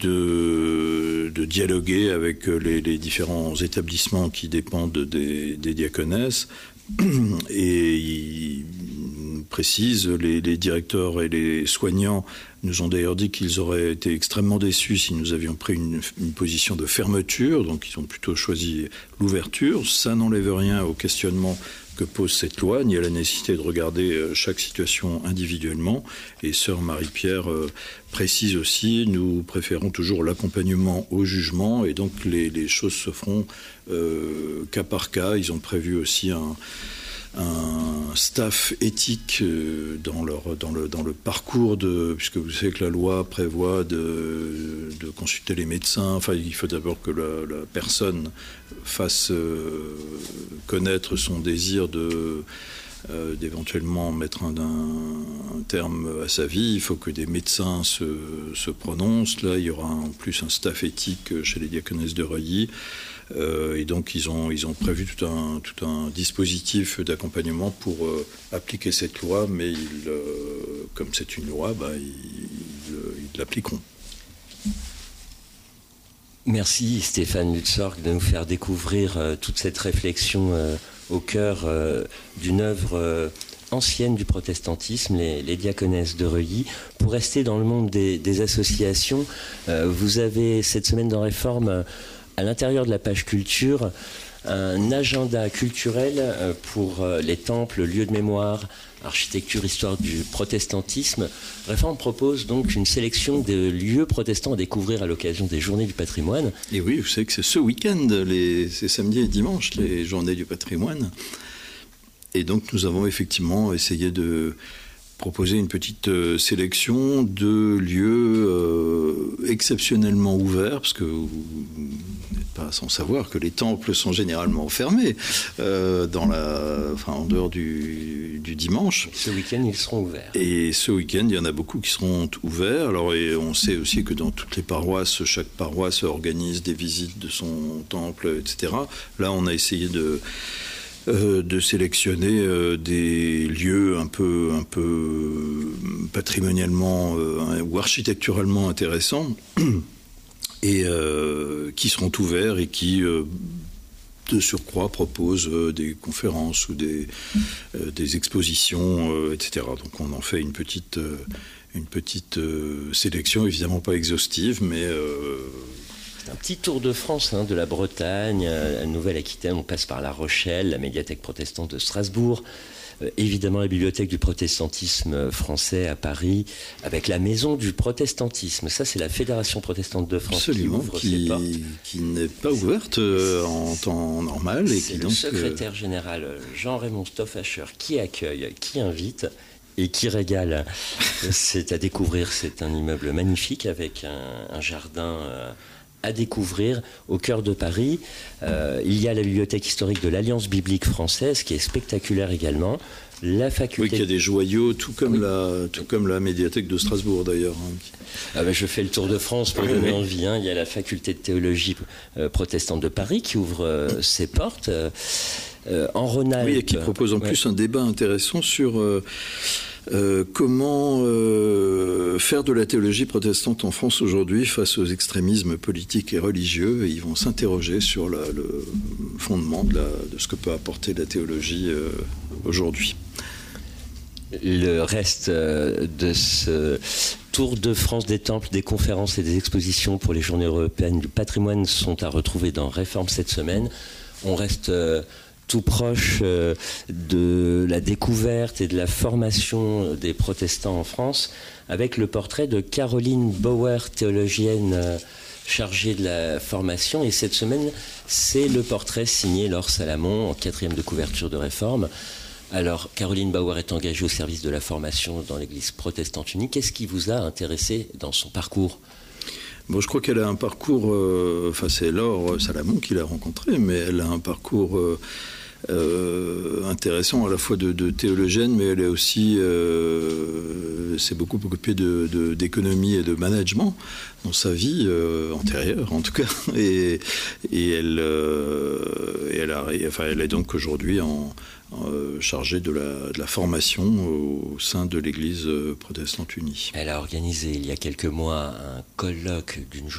de dialoguer avec les différents établissements qui dépendent des diaconesses. Et il précise, les directeurs et les soignants nous ont d'ailleurs dit qu'ils auraient été extrêmement déçus si nous avions pris une position de fermeture, donc ils ont plutôt choisi l'ouverture. Ça n'enlève rien au questionnement que pose cette loi, ni à la nécessité de regarder chaque situation individuellement. Et sœur Marie-Pierre précise aussi, nous préférons toujours l'accompagnement au jugement, et donc les choses se feront cas par cas. Ils ont prévu aussi un staff éthique dans le parcours puisque vous savez que la loi prévoit de consulter les médecins. Enfin, il faut d'abord que la personne fasse connaître son désir d'éventuellement mettre un terme à sa vie. Il faut que des médecins se prononcent. Là, il y aura en plus un staff éthique chez les diaconesses de Reuilly. Et donc ils ont prévu tout un dispositif d'accompagnement pour appliquer cette loi, mais comme c'est une loi, ils l'appliqueront. Merci Stéphane Lutzorg de nous faire découvrir toute cette réflexion au cœur d'une œuvre ancienne du protestantisme, les diaconesses de Reuilly. Pour rester dans le monde des associations, vous avez cette semaine dans Réforme, à l'intérieur de la page culture, un agenda culturel pour les temples, lieux de mémoire, architecture, histoire du protestantisme. Réforme propose donc une sélection de lieux protestants à découvrir à l'occasion des Journées du patrimoine. Et oui, vous savez que c'est ce week-end, c'est samedi et dimanche, les Journées du patrimoine. Et donc nous avons effectivement essayé de proposer une petite sélection de lieux exceptionnellement ouverts, parce que vous n'êtes pas sans savoir que les temples sont généralement fermés en dehors du dimanche. Ce week-end, ils seront ouverts. Et ce week-end, il y en a beaucoup qui seront ouverts. Alors, et on sait aussi que dans toutes les paroisses, chaque paroisse organise des visites de son temple, etc. Là, on a essayé de sélectionner des lieux un peu patrimonialement ou architecturalement intéressants et qui seront ouverts et qui de surcroît proposent des conférences ou des expositions, etc. Donc on en fait une petite sélection, évidemment pas exhaustive, mais c'est un petit tour de France, de la Bretagne, la Nouvelle-Aquitaine, on passe par La Rochelle, la médiathèque protestante de Strasbourg, évidemment la bibliothèque du protestantisme français à Paris, avec la maison du protestantisme. Ça, c'est la Fédération protestante de France. Absolument, qui ouvre ses portes. Qui n'est pas ouverte en temps normal. C'est le secrétaire général Jean-Raymond Stoffacher qui accueille, qui invite et qui régale. C'est à découvrir, c'est un immeuble magnifique avec un jardin à découvrir au cœur de Paris. Il y a la bibliothèque historique de l'Alliance biblique française qui est spectaculaire également. La faculté... Oui, qui a des joyaux, tout comme la médiathèque de Strasbourg d'ailleurs. Je fais le tour de France pour donner envie. Il y a la faculté de théologie protestante de Paris qui ouvre ses portes. En Rhône-Alpes... Oui, et qui propose en plus un débat intéressant sur... comment faire de la théologie protestante en France aujourd'hui face aux extrémismes politiques et religieux, et ils vont s'interroger sur le fondement de ce que peut apporter la théologie aujourd'hui. Le reste de ce tour de France des temples, des conférences et des expositions pour les Journées européennes du patrimoine sont à retrouver dans Réforme cette semaine. On reste tout proche de la découverte et de la formation des protestants en France, avec le portrait de Caroline Bauer, théologienne chargée de la formation. Et cette semaine, c'est le portrait signé Laure Salamon, en 4e de couverture de Réforme. Alors, Caroline Bauer est engagée au service de la formation dans l'Église protestante unie. Qu'est-ce qui vous a intéressé dans son parcours ? Bon, je crois qu'elle a un parcours... c'est Laure Salamon qui l'a rencontrée, mais elle a un parcours... intéressant à la fois de théologienne, mais elle est aussi s'est beaucoup occupée d'économie et de management dans sa vie antérieure en tout cas, et elle est donc aujourd'hui chargée de la formation au sein de l'Église protestante unie. Elle a organisé il y a quelques mois un colloque d'une journée